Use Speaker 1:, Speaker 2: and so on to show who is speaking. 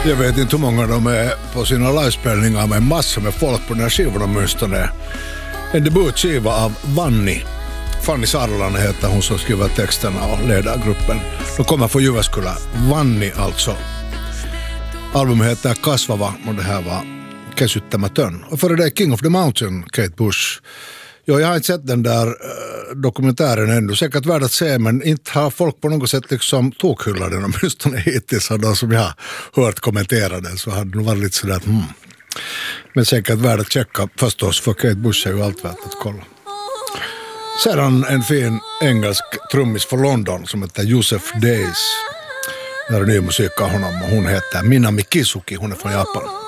Speaker 1: Jag vet inte hur många de är på sina livespelningar med massor med folk på den här skivan åtminstone. En debutskiva av Fanny Sarlanen heter hon som skriver texterna och leder gruppen. De kommer från Jyväskylä. Vanni alltså. Albumet heter Kasvava och det här var Kesyttämätön. Och före det King of the Mountain, Kate Bush. Jag har inte sett den där dokumentären ännu. Säkert värd att se, men inte har folk på något sätt liksom tokhyllat den åtminstone hittills. Och de som jag har hört kommentera den så hade det nog varit lite sådär att Men säkert värd att checka förstås, för Kate Bush är ju allt värt att kolla. Sedan en fin engelsk trummis från London som heter Joseph Days. Det är ny musik av honom och hon heter Minami Kisuki, hon är från Japan.